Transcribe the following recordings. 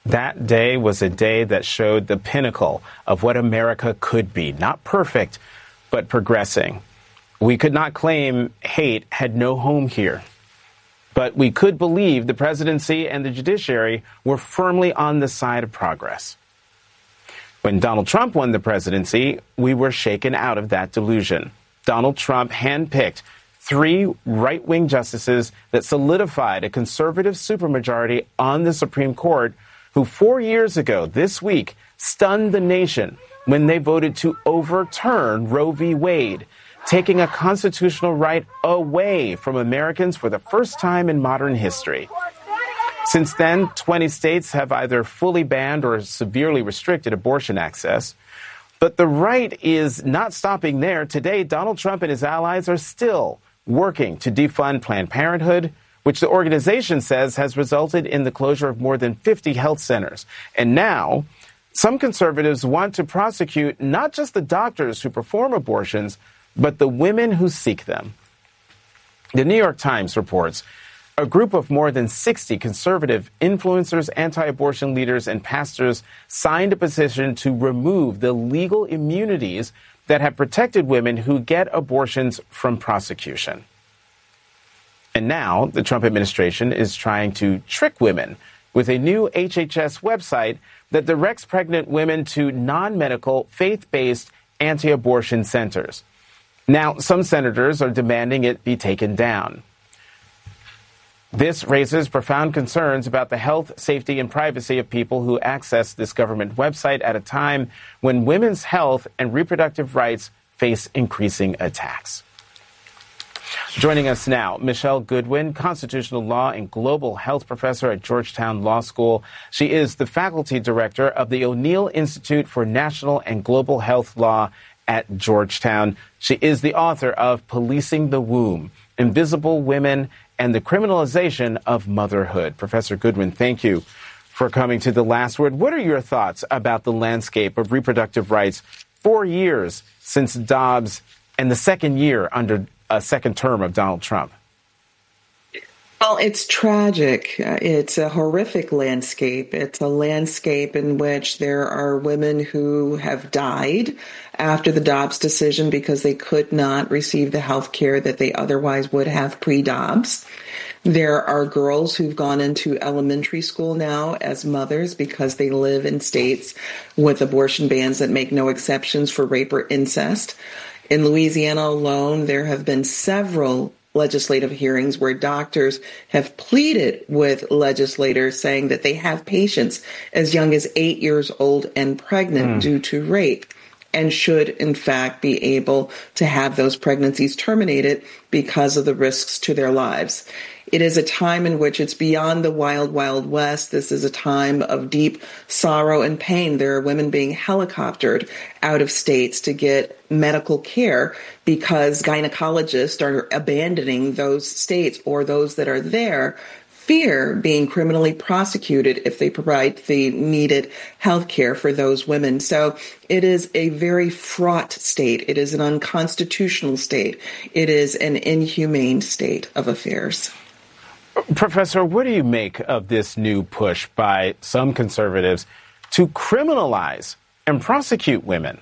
That day was a day that showed the pinnacle of what America could be. Not perfect, but progressing. We could not claim hate had no home here. But we could believe the presidency and the judiciary were firmly on the side of progress. When Donald Trump won the presidency, we were shaken out of that delusion. Donald Trump handpicked 3 right-wing justices that solidified a conservative supermajority on the Supreme Court, who 4 years ago this week stunned the nation when they voted to overturn Roe v. Wade, taking a constitutional right away from Americans for the first time in modern history. Since then, 20 states have either fully banned or severely restricted abortion access. But the right is not stopping there. Today, Donald Trump and his allies are still working to defund Planned Parenthood, which the organization says has resulted in the closure of more than 50 health centers. And now, some conservatives want to prosecute not just the doctors who perform abortions, but the women who seek them. The New York Times reports a group of more than 60 conservative influencers, anti-abortion leaders, and pastors signed a petition to remove the legal immunities that have protected women who get abortions from prosecution. And now the Trump administration is trying to trick women with a new HHS website that directs pregnant women to non-medical, faith-based anti-abortion centers. Now, some senators are demanding it be taken down. This raises profound concerns about the health, safety, and privacy of people who access this government website at a time when women's health and reproductive rights face increasing attacks. Joining us now, Michelle Goodwin, constitutional law and global health professor at Georgetown Law School. She is the faculty director of the O'Neill Institute for National and Global Health Law at Georgetown. She is the author of Policing the Womb, Invisible Women, and the Criminalization of Motherhood. Professor Goodwin, thank you for coming to The Last Word. What are your thoughts about the landscape of reproductive rights 4 years since Dobbs and the second year under a second term of Donald Trump? Well, it's tragic. It's a horrific landscape. It's a landscape in which there are women who have died after the Dobbs decision because they could not receive the health care that they otherwise would have pre-Dobbs. There are girls who've gone into elementary school now as mothers because they live in states with abortion bans that make no exceptions for rape or incest. In Louisiana alone, there have been several legislative hearings where doctors have pleaded with legislators saying that they have patients as young as 8 years old and pregnant due to rape, and should, in fact, be able to have those pregnancies terminated because of the risks to their lives. It is a time in which it's beyond the wild, wild west. This is a time of deep sorrow and pain. There are women being helicoptered out of states to get medical care because gynecologists are abandoning those states, or those that are there fear being criminally prosecuted if they provide the needed health care for those women. So it is a very fraught state. It is an unconstitutional state. It is an inhumane state of affairs. Professor, what do you make of this new push by some conservatives to criminalize and prosecute women?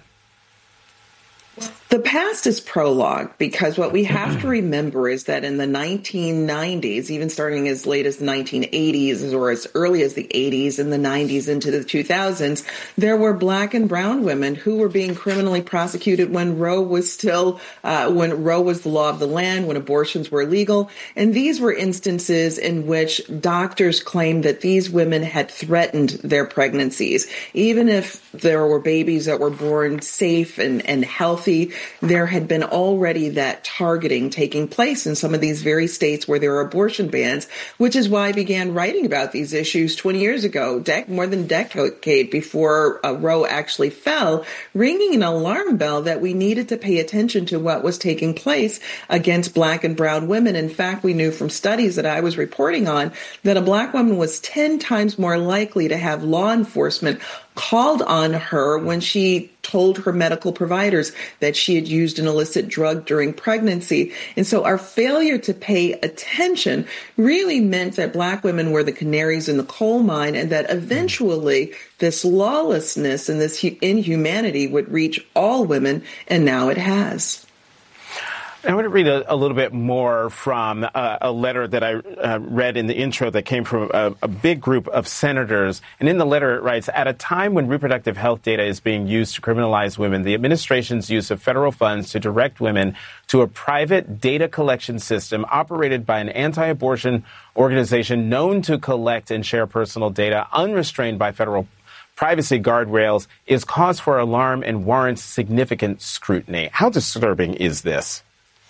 The past is prologue, because what we have to remember is that in the 1990s, even starting as late as the 1980s or as early as the 80s and the 90s into the 2000s, there were black and brown women who were being criminally prosecuted when Roe was still, when Roe was the law of the land, when abortions were legal. And these were instances in which doctors claimed that these women had threatened their pregnancies. Even if there were babies that were born safe and healthy, there had been already that targeting taking place in some of these very states where there are abortion bans, which is why I began writing about these issues 20 years ago, more than a decade before Roe actually fell, ringing an alarm bell that we needed to pay attention to what was taking place against black and brown women. In fact, we knew from studies that I was reporting on that a black woman was 10 times more likely to have law enforcement called on her when she told her medical providers that she had used an illicit drug during pregnancy. And so our failure to pay attention really meant that Black women were the canaries in the coal mine, and that eventually this lawlessness and this inhumanity would reach all women, and now it has. I want to read a little bit more from a letter that I read in the intro that came from a big group of senators. And in the letter it writes, at a time when reproductive health data is being used to criminalize women, the administration's use of federal funds to direct women to a private data collection system operated by an anti-abortion organization known to collect and share personal data unrestrained by federal privacy guardrails is cause for alarm and warrants significant scrutiny. How disturbing is this?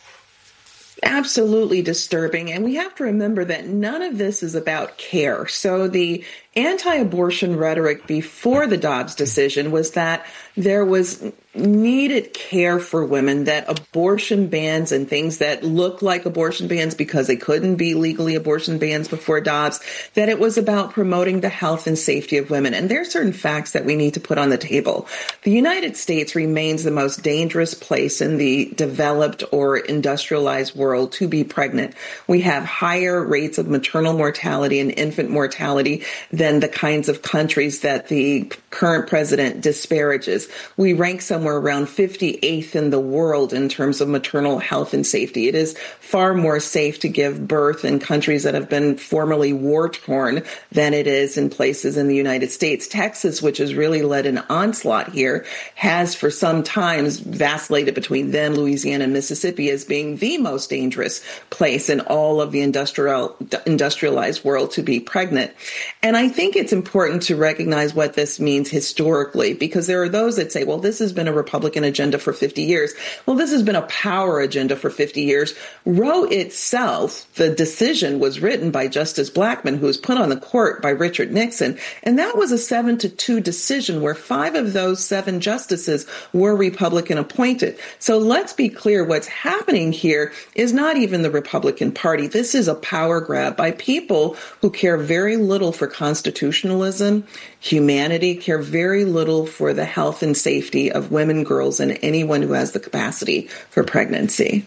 Absolutely disturbing. And we have to remember that none of this is about care. So the anti-abortion rhetoric before the Dobbs decision was that there was needed care for women, that abortion bans and things that look like abortion bans because they couldn't be legally abortion bans before Dobbs, that it was about promoting the health and safety of women. And there are certain facts that we need to put on the table. The United States remains the most dangerous place in the developed or industrialized world to be pregnant. We have higher rates of maternal mortality and infant mortality than the kinds of countries that the current president disparages. We rank somewhere around 58th in the world in terms of maternal health and safety. It is far more safe to give birth in countries that have been formerly war-torn than it is in places in the United States. Texas, which has really led an onslaught here, has for some times vacillated between them, Louisiana, and Mississippi as being the most dangerous place in all of the industrialized world to be pregnant. And I think it's important to recognize what this means historically, because there are those that say, well, this has been a Republican agenda for 50 years. Well, this has been a power agenda for 50 years. Roe itself, the decision was written by Justice Blackmun, who was put on the court by Richard Nixon. And that was a 7-2 decision where 5 of those 7 justices were Republican appointed. So let's be clear, what's happening here is not even the Republican Party. This is a power grab by people who care very little for constitutionalism, humanity, care very little for the health and safety of women, girls, and anyone who has the capacity for pregnancy.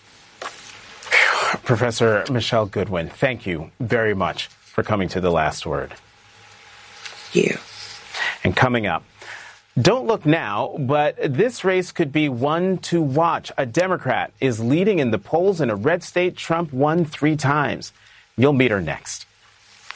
Professor Michele Goodwin, thank you very much for coming to The Last Word. Thank you. And coming up, don't look now, but this race could be one to watch. A Democrat is leading in the polls in a red state Trump won 3 times. You'll meet her next.